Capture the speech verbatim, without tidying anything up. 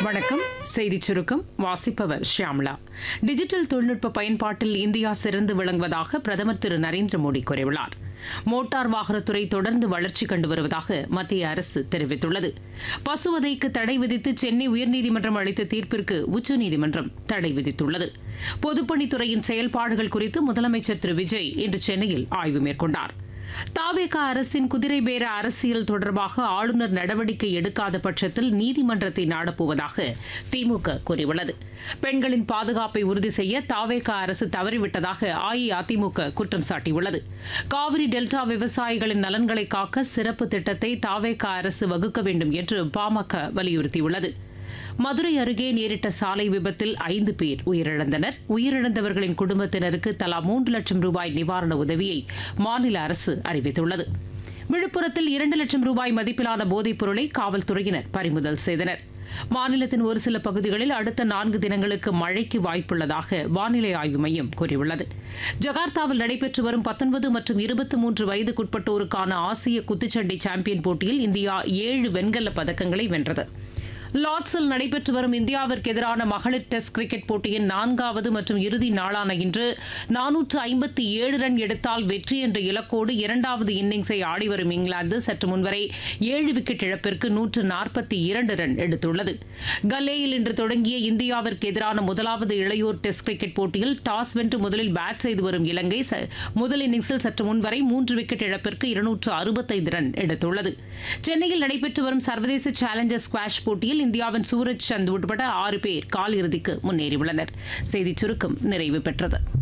வணக்கம். செய்திச் சுருக்கம் வாசிப்பவர் ஷியாம்லா. டிஜிட்டல் தொழில்நுட்ப பயன்பாட்டில் இந்தியா சிறந்து விளங்குவதாக பிரதமர் திரு நரேந்திர மோடி கூறியுள்ளார். மோட்டார் வாகனத்துறை தொடர்ந்து வளர்ச்சி கண்டு வருவதாக மத்திய அரசு தெரிவித்துள்ளது. பசுவதைக்கு தடை விதித்து சென்னை உயர்நீதிமன்றம் அளித்த தீர்ப்பிற்கு உச்சநீதிமன்றம் தடை விதித்துள்ளது. பொதுப்பணித்துறையின் செயல்பாடுகள் குறித்து முதலமைச்சர் திரு விஜய் இன்று சென்னையில் ஆய்வு மேற்கொண்டார். தாவேகா அரசின் குதிரை பேர அரசியல் தொடர்பாக ஆளுநர் நடவடிக்கை எடுக்காத பட்சத்தில் நீதிமன்றத்தை நாடப்போவதாக திமுக கூறியுள்ளது. பெண்களின் பாதுகாப்பை உறுதி செய்ய தாவேகா அரசு தவறிவிட்டதாக அஇஅதிமுக குற்றம் சாட்டியுள்ளது. காவிரி டெல்டா விவசாயிகளின் நலன்களை காக்க சிறப்பு திட்டத்தை தாவேகா அரசு வகுக்க வேண்டும் என்று பாமக வலியுறுத்தியுள்ளது. மதுரை அருகே நேரிட்ட சாலை விபத்தில் ஐந்து பேர் உயிரிழந்தனர். உயிரிழந்தவர்களின் குடும்பத்தினருக்கு தலா மூன்று லட்சம் ரூபாய் நிவாரண உதவியை மாநில அரசு அறிவித்துள்ளது. விழுப்புரத்தில் இரண்டு லட்சம் ரூபாய் மதிப்பிலான போதைப் பொருளை காவல்துறையினர் பறிமுதல் செய்தனர். மாநிலத்தின் ஒரு சில பகுதிகளில் அடுத்த நான்கு தினங்களுக்கு மழைக்கு வாய்ப்புள்ளதாக வானிலை ஆய்வு மையம் கூறியுள்ளது. ஜகார்த்தாவில் நடைபெற்று வரும் பத்தொன்பது மற்றும் இருபத்தி மூன்று வயதுக்குட்பட்டோருக்கான ஆசிய குத்துச்சண்டை சாம்பியன் போட்டியில் இந்தியா ஏழு வெண்கலப் பதக்கங்களை வென்றது. லார்ட்ஸில் நடைபெற்று வரும் இந்தியாவிற்கு எதிரான மகளிர் டெஸ்ட் கிரிக்கெட் போட்டியின் நான்காவது மற்றும் இறுதி நாளான இன்று நானூற்று ஐம்பத்தி ஏழு ரன் எடுத்தால் வெற்றி என்ற இலக்கோடு இரண்டாவது இன்னிங்ஸை ஆடிவரும் இங்கிலாந்து சற்று முன்வரை ஏழு விக்கெட் இழப்பிற்கு நூற்று நாற்பத்தி இரண்டு ரன் எடுத்துள்ளது. கல்லேயில் இன்று தொடங்கிய இந்தியாவிற்கு எதிரான முதலாவது இளையோர் டெஸ்ட் கிரிக்கெட் போட்டியில் டாஸ் வென்று முதலில் பேட் செய்து வரும் இலங்கை முதல் இன்னிங்ஸில் சற்று முன்வரை மூன்று விக்கெட் இழப்பிற்கு இருநூற்று அறுபத்தைந்து ரன் எடுத்துள்ளது. சென்னையில் நடைபெற்று வரும் சர்வதேச சேலஞ்சர் ஸ்குவாஷ் போட்டியில் இந்தியாவின் சூரஜ் சந்த் உட்பட ஆறு பேர் காலிறுதிக்கு முன்னேறியுள்ளனர். செய்திச் சுருக்கம் நிறைவு பெற்றது.